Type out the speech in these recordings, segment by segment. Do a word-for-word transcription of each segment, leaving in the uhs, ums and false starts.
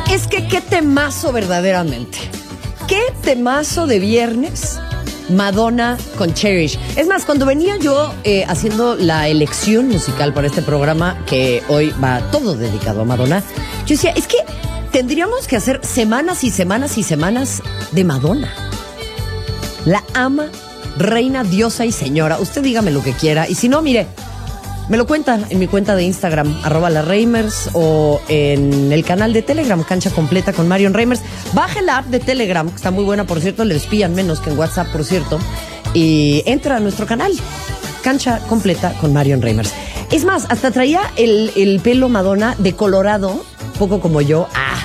Es que qué temazo verdaderamente. Qué temazo de viernes. Madonna con Cherish. Es más, cuando venía yo eh, haciendo la elección musical para este programa, que hoy va todo dedicado a Madonna, yo decía, es que tendríamos que hacer semanas y semanas y semanas de Madonna. La ama, reina, diosa y señora. Usted dígame lo que quiera. Y si no, mire, me lo cuentan en mi cuenta de Instagram, arroba la Reimers, o en el canal de Telegram, Cancha Completa con Marion Reimers. Baje la app de Telegram, que está muy buena, por cierto, le espían menos que en WhatsApp, por cierto. Y entra a nuestro canal, Cancha Completa con Marion Reimers. Es más, hasta traía el, el pelo Madonna de colorado, poco como yo. Ah.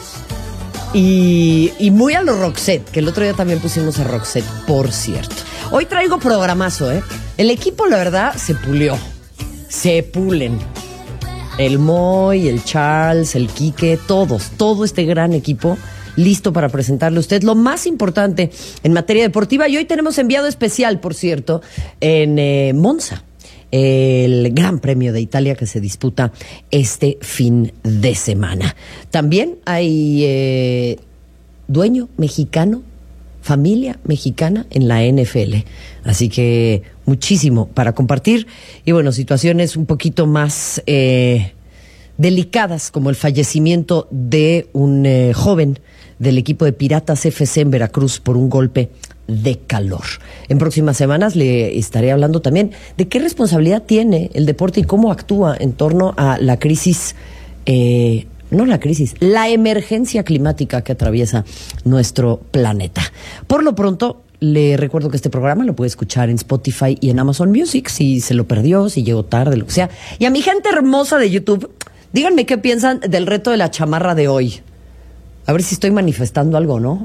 Y, y muy a lo Roxette, que el otro día también pusimos a Roxette, por cierto. Hoy traigo programazo, ¿eh? El equipo, la verdad, se pulió. Se pulen. El Moy, el Charles, el Quique, todos, todo este gran equipo listo para presentarle a usted lo más importante en materia deportiva. Y hoy tenemos enviado especial, por cierto, en eh, Monza, el Gran Premio de Italia que se disputa este fin de semana. También hay eh, dueño mexicano, familia mexicana en la N F L. Así que muchísimo para compartir. Y bueno, situaciones un poquito más eh, delicadas, como el fallecimiento de un eh, joven del equipo de Piratas F C en Veracruz por un golpe de calor. En próximas semanas le estaré hablando también de qué responsabilidad tiene el deporte y cómo actúa en torno a la crisis eh, No la crisis, la emergencia climática que atraviesa nuestro planeta. Por lo pronto, le recuerdo que este programa lo puede escuchar en Spotify y en Amazon Music, si se lo perdió, si llegó tarde, lo que sea. Y a mi gente hermosa de YouTube, díganme qué piensan del reto de la chamarra de hoy. A ver si estoy manifestando algo, ¿no?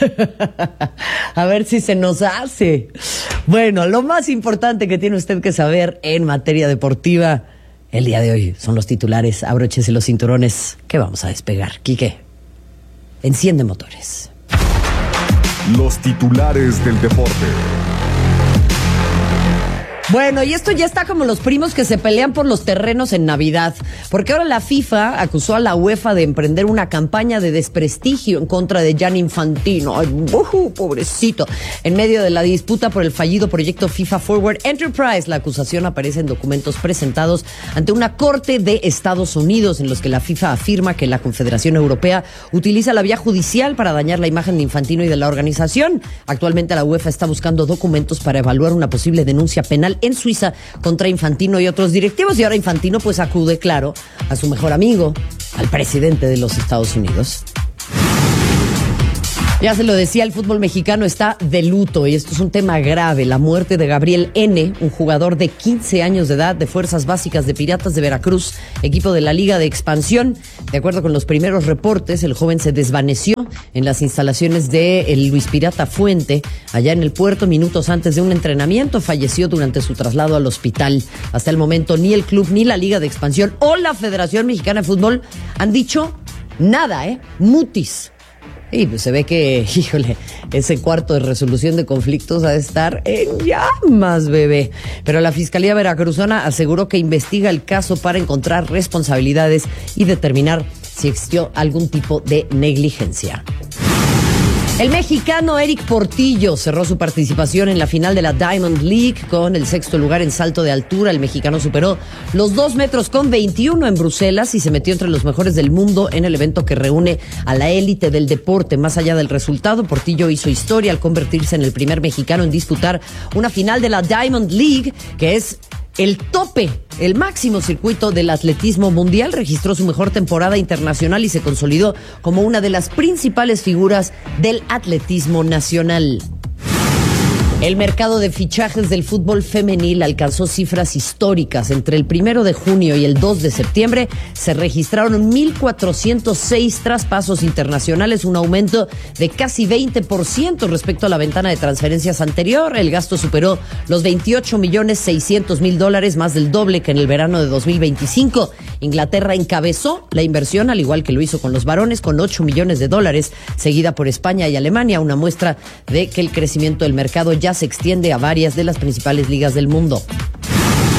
A ver si se nos hace. Bueno, lo más importante que tiene usted que saber en materia deportiva el día de hoy son los titulares. Abróchese los cinturones, que vamos a despegar. Quique, enciende motores. Los titulares del deporte. Bueno, y esto ya está como los primos que se pelean por los terrenos en Navidad, porque ahora la FIFA acusó a la UEFA de emprender una campaña de desprestigio en contra de Gianni Infantino. Ay, uh, pobrecito. En medio de la disputa por el fallido proyecto FIFA Forward Enterprise, la acusación aparece en documentos presentados ante una corte de Estados Unidos, en los que la FIFA afirma que la Confederación Europea utiliza la vía judicial para dañar la imagen de Infantino y de la organización. Actualmente la UEFA está buscando documentos para evaluar una posible denuncia penal en Suiza contra Infantino y otros directivos, y ahora Infantino pues acude, claro, a su mejor amigo, al presidente de los Estados Unidos. Ya se lo decía, el fútbol mexicano está de luto y esto es un tema grave. La muerte de Gabriel N., un jugador de quince años de edad de Fuerzas Básicas de Piratas de Veracruz, equipo de la Liga de Expansión. De acuerdo con los primeros reportes, el joven se desvaneció en las instalaciones de el Luis Pirata Fuente, allá en el puerto, minutos antes de un entrenamiento. Falleció durante su traslado al hospital. Hasta el momento, ni el club, ni la Liga de Expansión o la Federación Mexicana de Fútbol han dicho nada, ¿eh? Mutis. Y pues se ve que, híjole, ese cuarto de resolución de conflictos ha de estar en llamas, bebé. Pero la Fiscalía Veracruzana aseguró que investiga el caso para encontrar responsabilidades y determinar si existió algún tipo de negligencia. El mexicano Eric Portillo cerró su participación en la final de la Diamond League con el sexto lugar en salto de altura. El mexicano superó los dos metros con veintiuno en Bruselas y se metió entre los mejores del mundo en el evento que reúne a la élite del deporte. Más allá del resultado, Portillo hizo historia al convertirse en el primer mexicano en disputar una final de la Diamond League, que es el tope, el máximo circuito del atletismo mundial. Registró su mejor temporada internacional y se consolidó como una de las principales figuras del atletismo nacional. El mercado de fichajes del fútbol femenil alcanzó cifras históricas. Entre el primero de junio y el dos de septiembre se registraron mil cuatrocientos seis traspasos internacionales, un aumento de casi veinte por ciento respecto a la ventana de transferencias anterior. El gasto superó los veintiocho millones seiscientos mil dólares, más del doble que en el verano de dos mil veinticinco. Inglaterra encabezó la inversión, al igual que lo hizo con los varones, con ocho millones de dólares, seguida por España y Alemania, una muestra de que el crecimiento del mercado ya se extiende a varias de las principales ligas del mundo.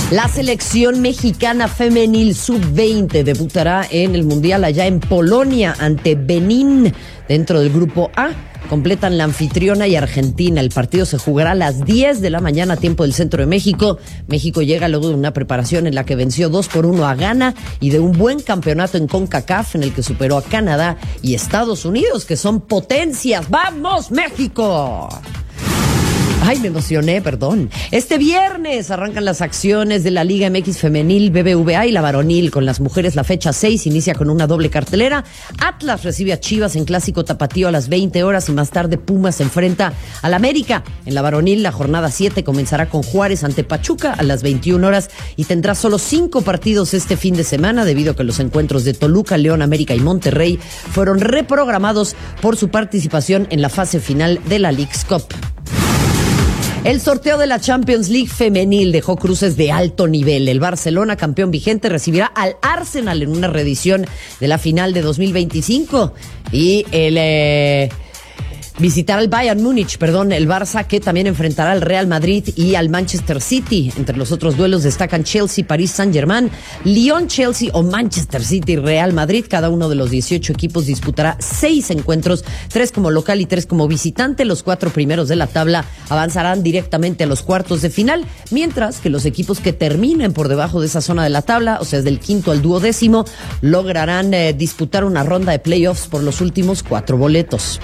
La selección mexicana femenil sub veinte debutará en el Mundial allá en Polonia ante Benín dentro del grupo A. Completan la anfitriona y Argentina. El partido se jugará a las diez de la mañana, tiempo del centro de México. México llega luego de una preparación en la que venció dos por uno a Ghana y de un buen campeonato en CONCACAF en el que superó a Canadá y Estados Unidos, que son potencias. ¡Vamos, México! Ay, me emocioné, perdón. Este viernes arrancan las acciones de la Liga M X femenil, B B V A y la varonil. Con las mujeres la fecha seis inicia con una doble cartelera. Atlas recibe a Chivas en clásico tapatío a las veinte horas y más tarde Pumas se enfrenta al América. En la varonil la jornada siete comenzará con Juárez ante Pachuca a las veintiuna horas y tendrá solo cinco partidos este fin de semana debido a que los encuentros de Toluca, León, América y Monterrey fueron reprogramados por su participación en la fase final de la Leagues Cup. El sorteo de la Champions League femenil dejó cruces de alto nivel. El Barcelona, campeón vigente, recibirá al Arsenal en una reedición de la final de dos mil veinticinco. Y el... Eh, visitará al Bayern Múnich, perdón, el Barça, que también enfrentará al Real Madrid y al Manchester City. Entre los otros duelos destacan Chelsea, París Saint-Germain, Lyon, Chelsea o Manchester City, Real Madrid. Cada uno de los dieciocho equipos disputará seis encuentros, tres como local y tres como visitante. Los cuatro primeros de la tabla avanzarán directamente a los cuartos de final, mientras que los equipos que terminen por debajo de esa zona de la tabla, o sea, del quinto al duodécimo, lograrán eh, disputar una ronda de playoffs por los últimos cuatro boletos.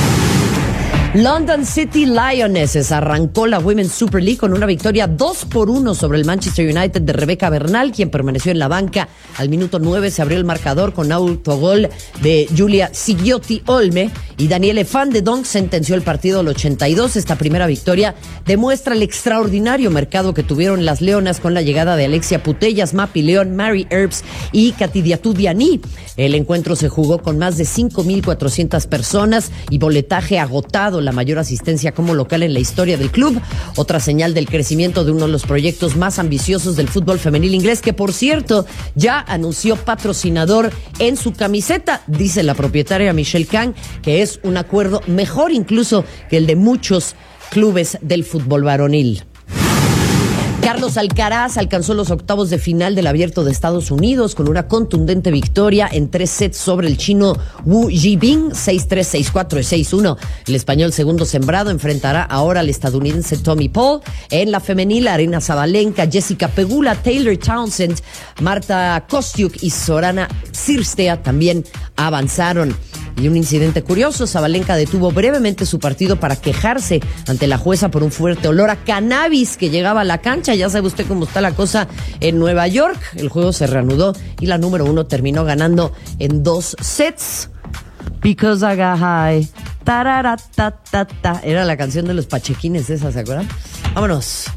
London City Lionesses arrancó la Women's Super League con una victoria dos por uno sobre el Manchester United de Rebecca Bernal, quien permaneció en la banca. Al minuto nueve se abrió el marcador con autogol de Julia Sigliotti Olme y Daniele Van de Donk sentenció el partido al ochenta y dos. Esta primera victoria demuestra el extraordinario mercado que tuvieron las Leonas con la llegada de Alexia Putellas, Mapi León, Mary Earps y Katidiatou Diani. El encuentro se jugó con más de cinco mil cuatrocientas personas y boletaje agotado, la mayor asistencia como local en la historia del club. Otra señal del crecimiento de uno de los proyectos más ambiciosos del fútbol femenil inglés, que por cierto ya anunció patrocinador en su camiseta. Dice la propietaria Michelle Kang que es un acuerdo mejor incluso que el de muchos clubes del fútbol varonil. Carlos Alcaraz alcanzó los octavos de final del Abierto de Estados Unidos con una contundente victoria en tres sets sobre el chino Wu Yibing, seis tres, seis cuatro y seis uno. El español segundo sembrado enfrentará ahora al estadounidense Tommy Paul. En la femenil, Arina Sabalenka, Jessica Pegula, Taylor Townsend, Marta Kostyuk y Sorana Cirstea también avanzaron. Y un incidente curioso, Sabalenka detuvo brevemente su partido para quejarse ante la jueza por un fuerte olor a cannabis que llegaba a la cancha. Ya sabe usted cómo está la cosa en Nueva York. El juego se reanudó y la número uno terminó ganando en dos sets. Because I got high. Tararatatata. Era la canción de los pachequines esa, ¿se acuerdan? Vámonos.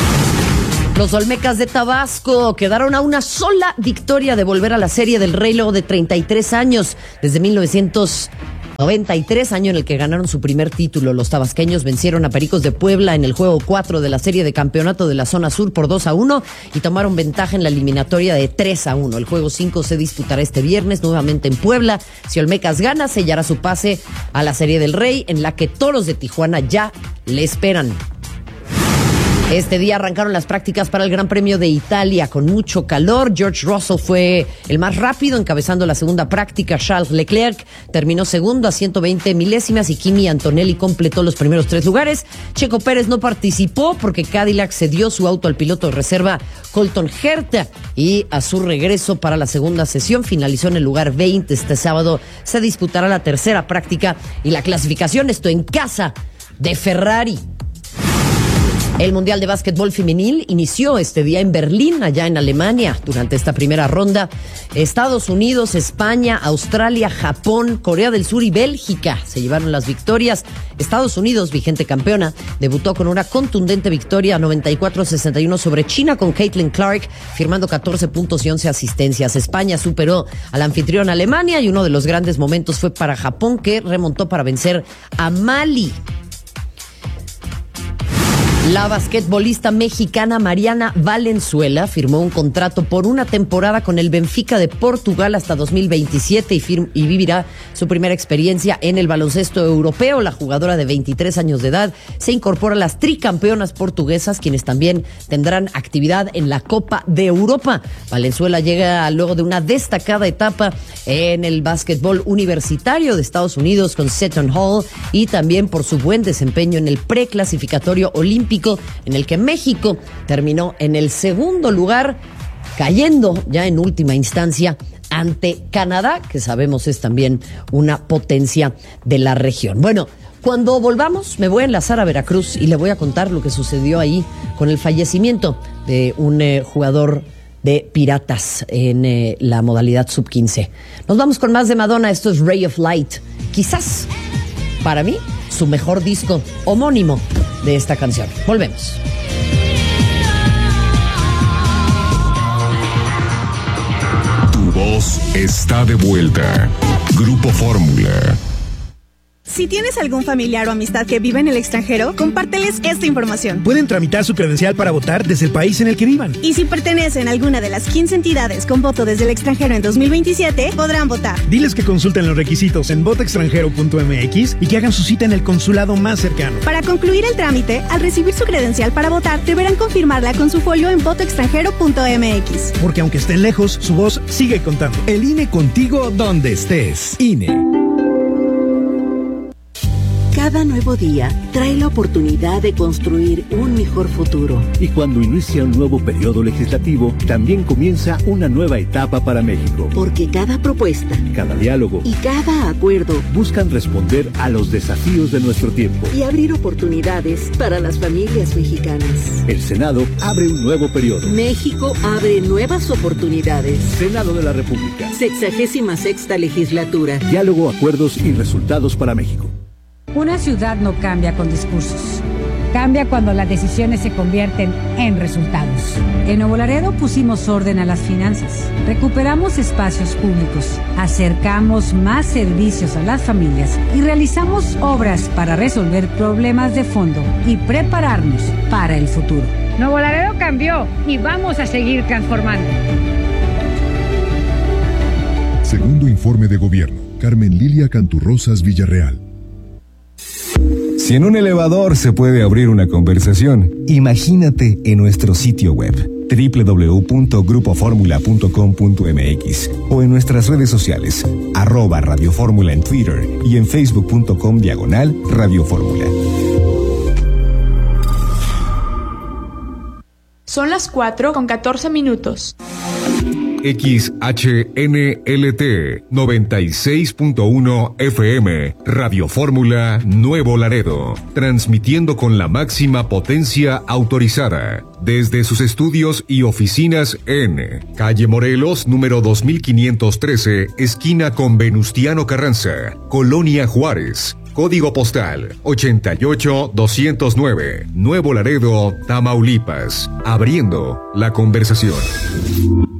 Los Olmecas de Tabasco quedaron a una sola victoria de volver a la Serie del Rey luego de treinta y tres años, desde mil novecientos noventa y tres, año en el que ganaron su primer título. Los tabasqueños vencieron a Pericos de Puebla en el juego cuatro de la serie de campeonato de la zona sur por dos a uno y tomaron ventaja en la eliminatoria de tres a uno. El juego cinco se disputará este viernes nuevamente en Puebla. Si Olmecas gana, sellará su pase a la Serie del Rey, en la que Toros de Tijuana ya le esperan. Este día arrancaron las prácticas para el Gran Premio de Italia con mucho calor. George Russell fue el más rápido, encabezando la segunda práctica. Charles Leclerc terminó segundo a ciento veinte milésimas y Kimi Antonelli completó los primeros tres lugares. Checo Pérez no participó porque Cadillac cedió su auto al piloto de reserva Colton Herta y a su regreso para la segunda sesión finalizó en el lugar veinte. Este sábado se disputará la tercera práctica y la clasificación, esto en casa de Ferrari. El Mundial de Básquetbol Femenil inició este día en Berlín, allá en Alemania. Durante esta primera ronda, Estados Unidos, España, Australia, Japón, Corea del Sur y Bélgica se llevaron las victorias. Estados Unidos, vigente campeona, debutó con una contundente victoria noventa y cuatro a sesenta y uno sobre China con Caitlin Clark, firmando catorce puntos y once asistencias. España superó al anfitrión Alemania y uno de los grandes momentos fue para Japón, que remontó para vencer a Mali. La basquetbolista mexicana Mariana Valenzuela firmó un contrato por una temporada con el Benfica de Portugal hasta dos mil veintisiete y, firm- y vivirá su primera experiencia en el baloncesto europeo. La jugadora de veintitrés años de edad se incorpora a las tricampeonas portuguesas, quienes también tendrán actividad en la Copa de Europa. Valenzuela llega luego de una destacada etapa en el básquetbol universitario de Estados Unidos con Seton Hall y también por su buen desempeño en el preclasificatorio olímpico, en el que México terminó en el segundo lugar, cayendo ya en última instancia ante Canadá, que sabemos es también una potencia de la región. Bueno, cuando volvamos me voy a enlazar a Veracruz y le voy a contar lo que sucedió ahí con el fallecimiento de un eh, jugador de Piratas en eh, la modalidad sub quince. Nos vamos con más de Madonna. Esto es Ray of Light. Quizás, para mí, su mejor disco homónimo de esta canción. Volvemos. Tu voz está de vuelta. Grupo Fórmula. Si tienes algún familiar o amistad que vive en el extranjero, compárteles esta información. Pueden tramitar su credencial para votar desde el país en el que vivan. Y si pertenecen a alguna de las quince entidades con voto desde el extranjero en dos mil veintisiete, podrán votar. Diles que consulten los requisitos en voto extranjero punto m x y que hagan su cita en el consulado más cercano. Para concluir el trámite, al recibir su credencial para votar, deberán confirmarla con su folio en voto extranjero punto m x. Porque aunque estén lejos, su voz sigue contando. El I N E contigo donde estés. I N E. Cada nuevo día trae la oportunidad de construir un mejor futuro. Y cuando inicia un nuevo periodo legislativo, también comienza una nueva etapa para México. Porque cada propuesta, cada diálogo y cada acuerdo buscan responder a los desafíos de nuestro tiempo y abrir oportunidades para las familias mexicanas. El Senado abre un nuevo periodo. México abre nuevas oportunidades. Senado de la República. Sexagésima sexta legislatura. Diálogo, acuerdos y resultados para México. Una ciudad no cambia con discursos. Cambia cuando las decisiones se convierten en resultados. En Nuevo Laredo pusimos orden a las finanzas. Recuperamos espacios públicos. Acercamos más servicios a las familias y realizamos obras para resolver problemas de fondo y prepararnos para el futuro. Nuevo Laredo cambió y vamos a seguir transformando. Segundo informe de gobierno. Carmen Lilia Canturrosas Villarreal. Si en un elevador se puede abrir una conversación, imagínate en nuestro sitio web doble u doble u doble u punto grupo fórmula punto com punto m x o en nuestras redes sociales arroba Radio Fórmula en Twitter y en facebook punto com diagonal Radio Fórmula. Son las cuatro con catorce minutos. X H N L T noventa y seis punto uno F M, Radio Fórmula Nuevo Laredo, transmitiendo con la máxima potencia autorizada, desde sus estudios y oficinas en Calle Morelos, número dos mil quinientos trece, esquina con Venustiano Carranza, Colonia Juárez. Código postal ochenta y ocho doscientos nueve, Nuevo Laredo, Tamaulipas. Abriendo la conversación.